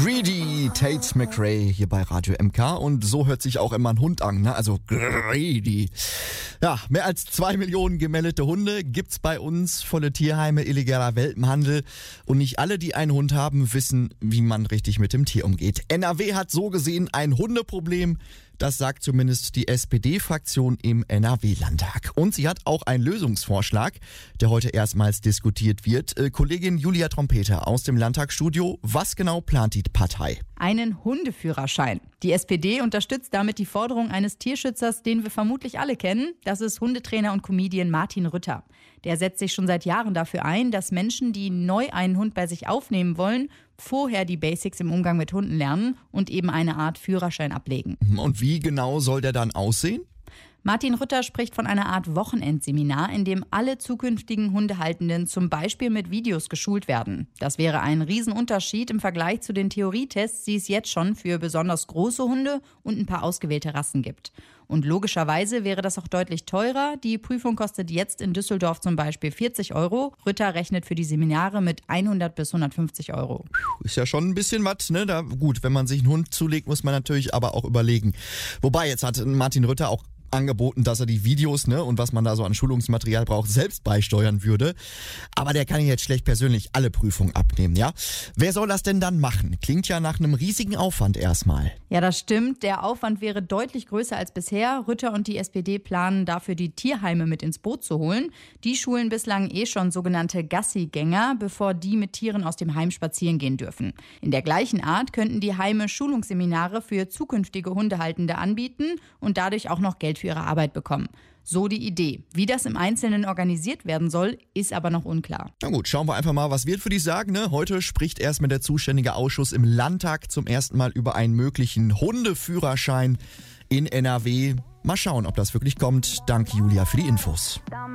Greedy, Tate McRae hier bei Radio MK und so hört sich auch immer ein Hund an, ne? Also greedy. Ja, mehr als 2 Millionen gemeldete Hunde gibt's bei uns, volle Tierheime, illegaler Welpenhandel und nicht alle, die einen Hund haben, wissen, wie man richtig mit dem Tier umgeht. NRW hat so gesehen ein Hundeproblem. Das sagt zumindest die SPD-Fraktion im NRW-Landtag. Und sie hat auch einen Lösungsvorschlag, der heute erstmals diskutiert wird. Kollegin Julia Trompeter aus dem Landtagsstudio. Was genau plant die Partei? Einen Hundeführerschein. Die SPD unterstützt damit die Forderung eines Tierschützers, den wir vermutlich alle kennen. Das ist Hundetrainer und Comedian Martin Rütter. Der setzt sich schon seit Jahren dafür ein, dass Menschen, die neu einen Hund bei sich aufnehmen wollen, vorher die Basics im Umgang mit Hunden lernen und eben eine Art Führerschein ablegen. Und wie genau soll der dann aussehen? Martin Rütter spricht von einer Art Wochenendseminar, in dem alle zukünftigen Hundehaltenden zum Beispiel mit Videos geschult werden. Das wäre ein Riesenunterschied im Vergleich zu den Theorietests, die es jetzt schon für besonders große Hunde und ein paar ausgewählte Rassen gibt. Und logischerweise wäre das auch deutlich teurer. Die Prüfung kostet jetzt in Düsseldorf zum Beispiel 40 €. Rütter rechnet für die Seminare mit 100 bis 150 €. Ist ja schon ein bisschen was, ne? Gut, wenn man sich einen Hund zulegt, muss man natürlich aber auch überlegen. Wobei, jetzt hat Martin Rütter auch angeboten, dass er die Videos, ne, und was man da so an Schulungsmaterial braucht, selbst beisteuern würde. Aber der kann jetzt schlecht persönlich alle Prüfungen abnehmen, ja? Wer soll das denn dann machen? Klingt ja nach einem riesigen Aufwand erstmal. Ja, das stimmt. Der Aufwand wäre deutlich größer als bisher. Rütter und die SPD planen dafür, die Tierheime mit ins Boot zu holen. Die schulen bislang schon sogenannte Gassigänger, bevor die mit Tieren aus dem Heim spazieren gehen dürfen. In der gleichen Art könnten die Heime Schulungsseminare für zukünftige Hundehaltende anbieten und dadurch auch noch Geld für ihre Arbeit bekommen. So die Idee. Wie das im Einzelnen organisiert werden soll, ist aber noch unklar. Na gut, schauen wir einfach mal, was wird für die sagen. Ne? Heute spricht erstmal der zuständige Ausschuss im Landtag zum ersten Mal über einen möglichen Hundeführerschein in NRW. Mal schauen, ob das wirklich kommt. Danke, Julia, für die Infos.